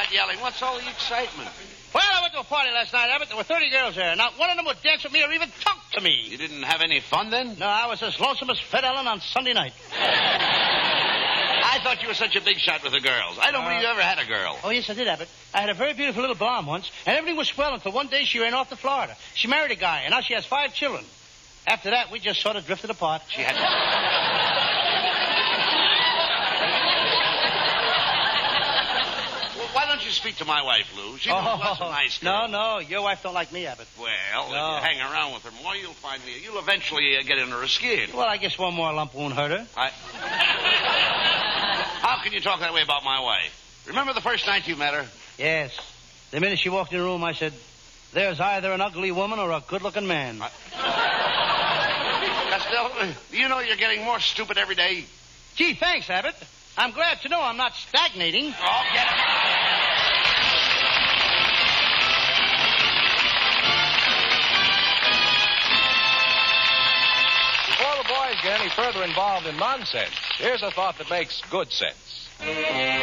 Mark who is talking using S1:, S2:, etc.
S1: start yelling. What's all the excitement?
S2: Well, I went to a party last night, Abbott. There were 30 girls there. Not one of them would dance with me or even talk to me.
S1: You didn't have any fun then?
S2: No, I was as lonesome as Fred Ellen on Sunday night.
S1: I thought you were such a big shot with the girls. I don't believe you ever had a girl.
S2: Oh, yes, I did, Abbott. I had a very beautiful little blonde once, and everything was swell until one day she ran off to Florida. She married a guy, and now she has 5 children. After that, we just sort of drifted apart.
S1: She had... Well, why don't you speak to my wife, Lou? She knows lots of nice girls.
S2: No, your wife don't like me, Abbott.
S1: Well,
S2: No.
S1: if you hang around with her more, you'll find me. You'll eventually get under her skin.
S2: Well, I guess one more lump won't hurt her.
S1: How can you talk that way about my wife? Remember the first night you met her?
S2: Yes. The minute she walked in the room, I said, there's either an ugly woman or a good-looking man.
S1: Costello, you know you're getting more stupid every day.
S2: Gee, thanks, Abbott. I'm glad to know I'm not stagnating.
S1: Oh, get it.
S3: Before the boys get any further involved in nonsense, here's a thought that makes good sense.